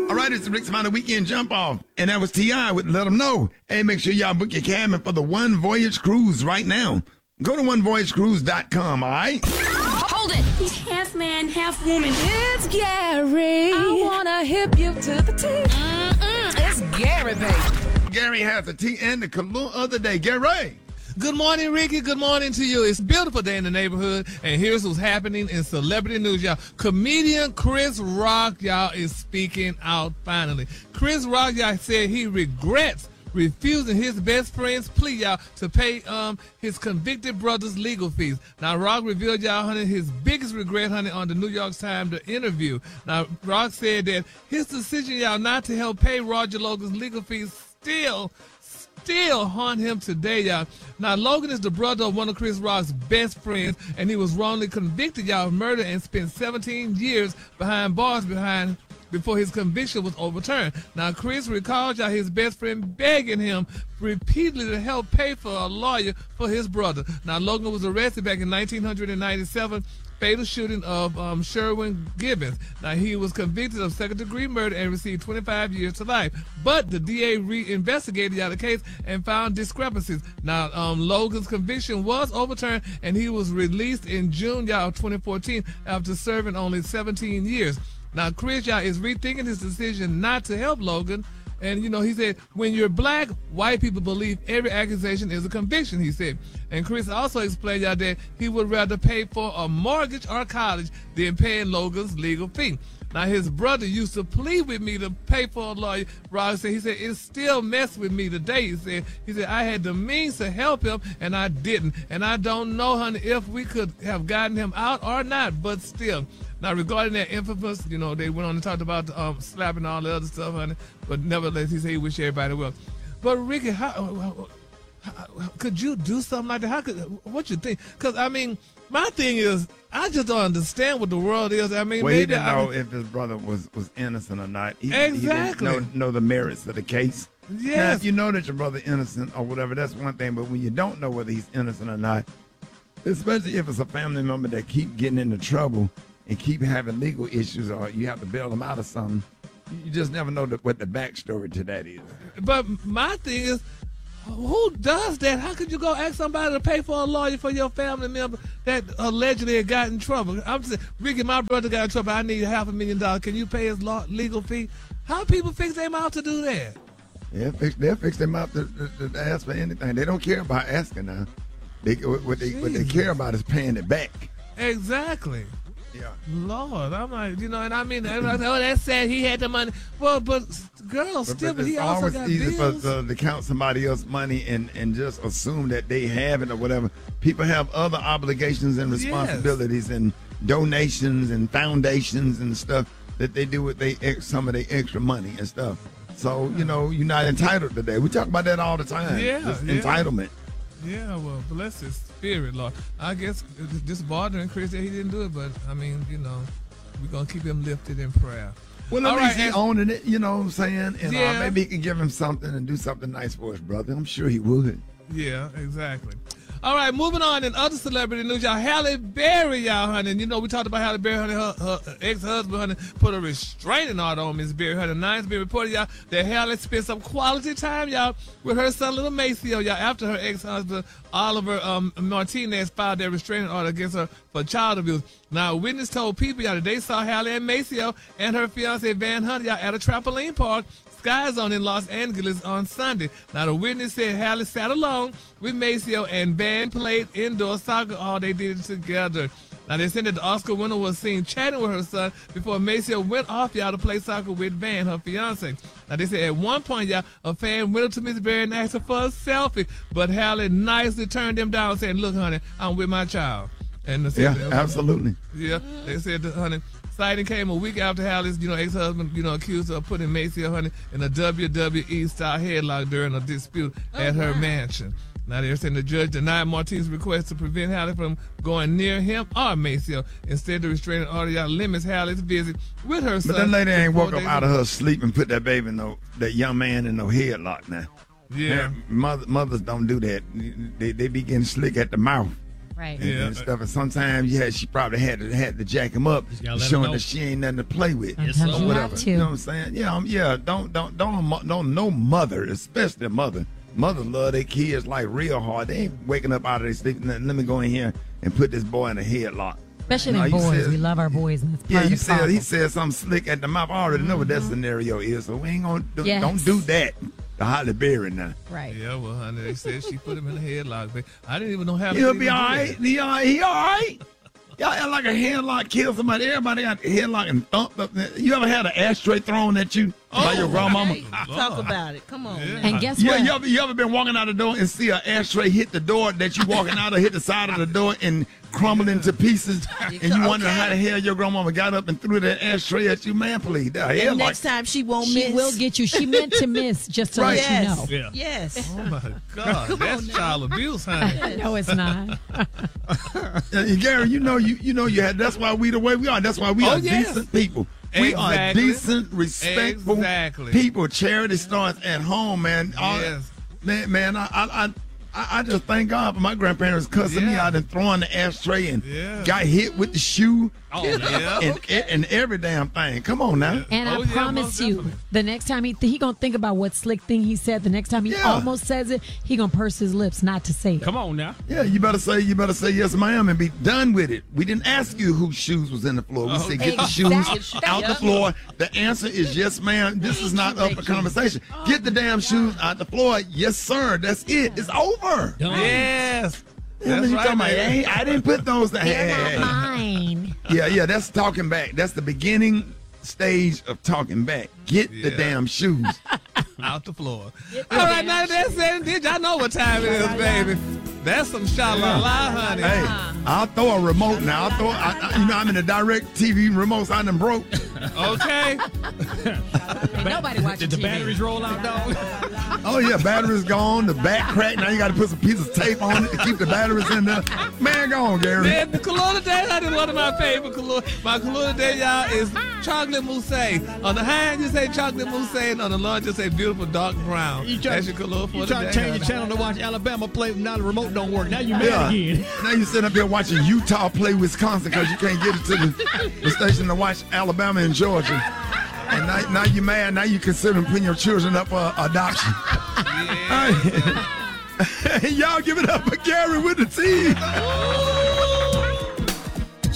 All right, it's the Rick Smiley Weekend Jump Off. And that was T.I. with Let Them Know. Hey, make sure y'all book your cabin for the One Voyage Cruise right now. Go to onevoyagecruise.com, all right? Hold it! He's half man, half woman. It's Gary. I wanna hip you to the T. It's Gary, baby. Gary has the tea and the cologne of the day. Gary. Good morning, Ricky. Good morning to you. It's a beautiful day in the neighborhood, and here's what's happening in celebrity news, y'all. Comedian Chris Rock, y'all, is speaking out finally. Chris Rock, y'all, said he regrets refusing his best friend's plea, y'all, to pay his convicted brother's legal fees. Now, Rock revealed, y'all, honey, his biggest regret, honey, on the New York Times interview. Now, Rock said that his decision, y'all, not to help pay Roger Logan's legal fees still haunt him today, y'all. Now, Logan is the brother of one of Chris Rock's best friends, and he was wrongly convicted, y'all, of murder and spent 17 years behind bars before his conviction was overturned. Now, Chris recalls, y'all, his best friend begging him repeatedly to help pay for a lawyer for his brother. Now, Logan was arrested back in 1997, fatal shooting of Sherwin Gibbons. Now, he was convicted of second-degree murder and received 25 years to life. But the DA reinvestigated the case and found discrepancies. Now, Logan's conviction was overturned, and he was released in June, y'all, 2014 after serving only 17 years. Now, Chris, y'all, is rethinking his decision not to help Logan. And, you know, he said, when you're black, white people believe every accusation is a conviction, he said. And Chris also explained, y'all, that he would rather pay for a mortgage or college than paying Logan's legal fee. Now, his brother used to plead with me to pay for a lawyer. Rob said, he said, it still messed with me today. He said, I had the means to help him, and I didn't. And I don't know, honey, if we could have gotten him out or not, but still. Now, regarding that infamous, you know, they went on and talked about slapping and all the other stuff, honey. But nevertheless, he said he wished everybody well. But, Ricky, how could you do something like that? What you think? Because, I mean, my thing is, I just don't understand what the world is. I mean, well, maybe he didn't know if his brother was innocent or not. Exactly. He didn't know the merits of the case. Yes. Now, if you know that your brother innocent or whatever, that's one thing. But when you don't know whether he's innocent or not, especially if it's a family member that keep getting into trouble and keep having legal issues, or you have to bail them out of something, you just never know what the backstory to that is. But my thing is, who does that? How could you go ask somebody to pay for a lawyer for your family member that allegedly had got in trouble? I'm saying, Ricky, my brother got in trouble. I need $500,000. Can you pay his legal fee? How people fix their mouth to do that? Yeah, they'll fix their mouth to ask for anything. They don't care about asking now. What they care about is paying it back. Exactly. Yeah. Lord, I'm like, you know, and I mean, oh, that's sad. He had the money. Well, but girls, still, but he also got bills. It's always bills. easy to count somebody else's money and just assume that they have it or whatever. People have other obligations and responsibilities and donations and foundations and stuff that they do with some of their extra money and stuff. So, you know, you're not entitled to that. We talk about that all the time. Yeah. Entitlement. Yeah, well, bless his spirit, Lord. I guess it's just bothering Chris that he didn't do it, but, I mean, you know, we're going to keep him lifted in prayer. Well, at least he owning it, you know what I'm saying? And maybe he can give him something and do something nice for his brother. I'm sure he would. Yeah, exactly. All right, moving on in other celebrity news, y'all. Halle Berry, y'all, honey. And you know, we talked about Halle Berry, honey. Her ex-husband, honey, put a restraining order on Miss Berry, honey. Now it's been reported, y'all, that Halle spent some quality time, y'all, with her son, little Maceo, y'all, after her ex-husband, Oliver Martinez, filed their restraining order against her for child abuse. Now, a witness told people, y'all, that they saw Halle and Maceo and her fiance, Van Hunt, y'all, at a trampoline park, Sky Zone in Los Angeles on Sunday. Now, the witness said Halle sat alone with Maceo and Van played indoor soccer. All they did together. Now, they said that the Oscar winner was seen chatting with her son before Maceo went off, y'all, to play soccer with Van, her fiance. Now, they said at one point, y'all, a fan went up to Miss Berry and asked her for a selfie, but Halle nicely turned them down, saying, "Look, honey, I'm with my child." And they said, absolutely. Yeah, they said, honey. Sighting came a week after Halle's, you know, ex-husband, you know, accused her of putting Maceo, honey, in a WWE-style headlock during a dispute at her mansion. Now, they're saying the judge denied Martinez's request to prevent Halle from going near him or Maceo. Instead, the restraining order limits Halle's visit with her son. But that lady ain't woke up out of her sleep and put that baby in that young man in no headlock now. Yeah. Mothers don't do that. They be getting slick at the mouth. Right. and stuff. And sometimes, she probably had to jack him up, showing that she ain't nothing to play with, Sometimes or you whatever. have to. You know what I'm saying? Yeah. Don't no mother, especially a mother. Mothers love their kids like real hard. They ain't waking up out of their sleep. Let me go in here and put this boy in a headlock. Especially them boys. We love our boys. And He said something slick at the mouth. I already know what that scenario is, so we ain't gonna don't do that to Halle Berry now. Right. Yeah, well, honey, they said she put him in a headlock. I didn't even know how. He'll be all right. He all right. Y'all act like a headlock kill somebody. Everybody got a headlock and thumped up. You ever had an ashtray thrown at you by your grandmama? Talk about it. Come on. Yeah. And guess what? You ever been walking out the door and see an ashtray hit the door that you walking out or hit the side of the door and crumble into pieces, and you wonder how the hell your grandmama got up and threw that ashtray at you? Man, please. And next time she won't miss. She will get you. She meant to miss, just to let you know. Yeah. Yes. Oh my God, that's child abuse, honey. No, it's not. Gary, you know you had. That's why we the way we are. That's why we are decent people. We are decent, respectful people. Charity starts at home, man. Yes. Man, I just thank God for my grandparents cussing me out and throwing the ashtray and got hit with the shoe. Oh, yeah. And every damn thing. Come on now. And I promise you, the next time he gonna think about what slick thing he said. The next time he almost says it, he gonna purse his lips not to say it. Come on now. Yeah, you better say yes, ma'am, and be done with it. We didn't ask you whose shoes was in the floor. We said get the shoes out the floor. The answer is yes, ma'am. This is not up for conversation. Get the damn shoes out the floor. Yes, sir. That's it. It's over. Yes. That's right, about, hey, I didn't put those there. They're not mine. Yeah, that's talking back. That's the beginning stage of talking back. Get the damn shoes out the floor. All right, now that's it. Did y'all know what time it is, baby? That's some sha-la-la, honey. Hey, I'll throw a remote now. I'm in the direct TV remote, so I done broke. Okay. Nobody watching Did the TV. batteries roll out, dog? Oh, yeah, battery's gone. The back cracked. Now you got to put some piece of tape on it to keep the batteries in there. Man, go on, Gary. Man, the Kalula Day, honey, one of my favorite Kalula. My Kalula Day, y'all, is chocolate mousse. On the hand, you say chocolate mousse, and on the lunch, you say beautiful dark brown. That's your Kalula for the day. You trying to change the channel to watch Alabama play, now the remote don't work. Now you mad again. Now you sitting up here watching Utah play Wisconsin because you can't get it to the station to watch Alabama and Georgia. And now you mad. Now you considering putting your children up for adoption. Yeah. Y'all give it up for Gary with the T.